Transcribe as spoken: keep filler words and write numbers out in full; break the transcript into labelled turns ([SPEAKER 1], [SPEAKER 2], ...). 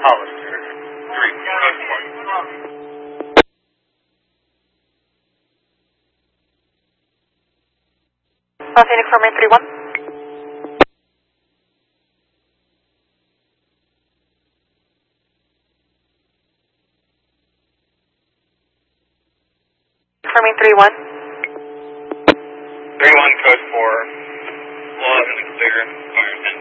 [SPEAKER 1] Hollister. Three, code four.
[SPEAKER 2] Uh, Phoenix Army three one. Army three one.
[SPEAKER 1] Three one, code four. Law is clear. Fire.